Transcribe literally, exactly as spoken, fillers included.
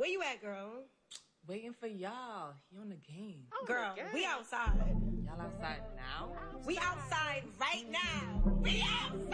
Where you at, girl? Waiting for y'all. He on the game. Oh, girl, we outside. Y'all outside now? We outside right now. We outside.